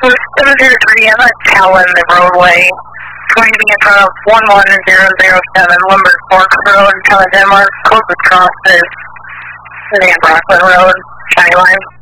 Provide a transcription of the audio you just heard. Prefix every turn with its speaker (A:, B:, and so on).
A: 703, I'm at Talon, the roadway. It's going to be in front of 11007 Limburg Forks Road, Talon, Denmark. Closest cross is Van Brocklin Road, County Line.